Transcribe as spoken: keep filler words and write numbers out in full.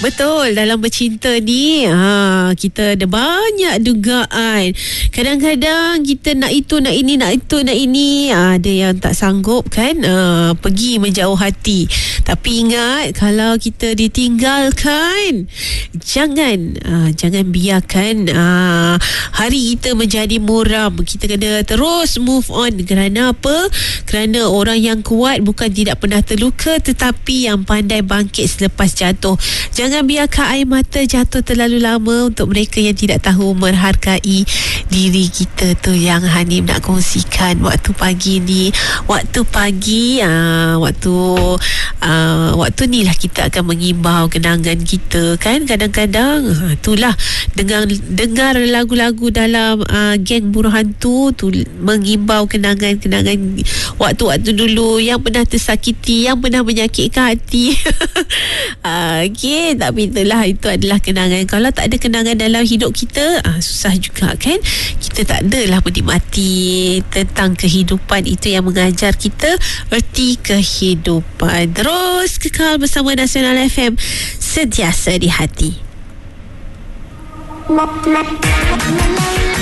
Betul, dalam bercinta ni ha, kita ada banyak dugaan. Kadang-kadang kita nak itu, nak ini, nak itu, nak ini, ha, ada yang tak sanggup kan, ha, pergi menjauh hati. Tapi ingat, kalau kita ditinggalkan, jangan ha, jangan biarkan ha, hari kita menjadi muram. Kita kena terus move on. Kerana apa? Kerana orang yang kuat bukan tidak pernah terluka, tetapi yang pandai bangkit selepas jatuh. Jangan biarkan air mata jatuh terlalu lama untuk mereka yang tidak tahu menghargai diri kita tu. Yang Hanim nak kongsikan waktu pagi ni. Waktu pagi aa, Waktu aa, Waktu ni lah kita akan mengimbau kenangan kita kan. Kadang-kadang aa, itulah dengar, dengar lagu-lagu dalam aa, geng buruh hantu tu, mengimbau kenangan-kenangan waktu-waktu dulu yang pernah tersakiti, yang pernah menyakitkan hati. Okey, tapi itulah, itu adalah kenangan. Kalau tak ada kenangan dalam hidup kita, ah, susah juga kan. Kita tak adalah menikmati tentang kehidupan itu yang mengajar kita erti kehidupan. Terus kekal bersama Nasional F M, sentiasa di hati.